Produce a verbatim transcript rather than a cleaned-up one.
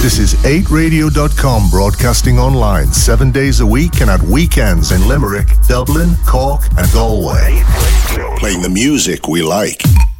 This is eight radio dot com, broadcasting online seven days a week and at weekends in Limerick, Dublin, Cork and Galway. Playing the music we like.